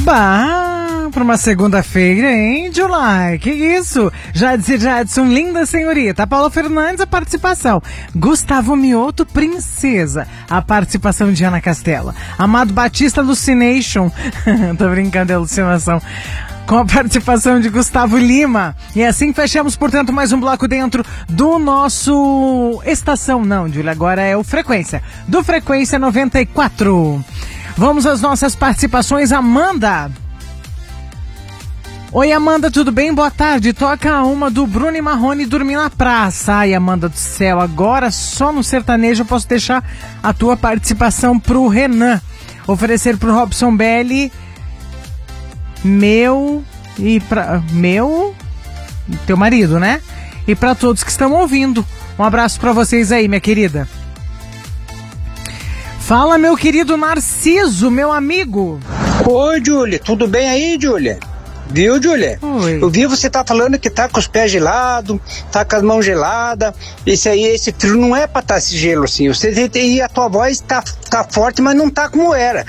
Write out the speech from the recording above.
Bah, para uma segunda-feira, hein, July? Que isso? Jadson, linda senhorita. Paula Fernandes, a participação. Gustavo Mioto, princesa. A participação de Ana Castela. Amado Batista, Alucination. Tô brincando, é alucinação. Com a participação de Gustavo Lima. E assim fechamos, portanto, mais um bloco dentro do nosso Estação. Não, Júlia, agora é o Frequência. Do Frequência 94. Vamos às nossas participações. Amanda. Oi, Amanda, tudo bem? Boa tarde. Toca uma do Bruno e Marrone, Dormir na Praça. Ai, Amanda do céu, agora só no sertanejo eu posso deixar a tua participação pro Renan. Oferecer pro Robson Belli... teu marido, né? E pra todos que estão ouvindo. Um abraço pra vocês aí, minha querida. Fala, meu querido Narciso, meu amigo. Oi, Júlia, tudo bem aí, Júlia? Viu, Júlia? Oi. Eu vi você tá falando que tá com os pés gelados, tá com as mãos geladas. Esse frio não é pra estar esse gelo assim. Você tem, a tua voz tá forte, mas não tá como era.